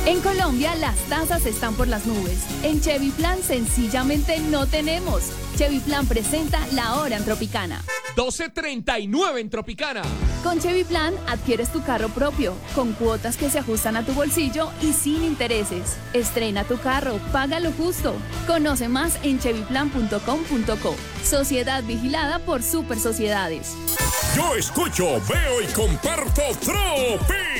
En Colombia las tasas están por las nubes. En Chevy Plan sencillamente no tenemos. Chevy Plan presenta La Hora en Tropicana. 12:39 en Tropicana. Con Chevy Plan adquieres tu carro propio, con cuotas que se ajustan a tu bolsillo y sin intereses. Estrena tu carro, págalo justo. Conoce más en chevyplan.com.co. Sociedad vigilada por Super Sociedades. Yo escucho, veo y comparto Tropi.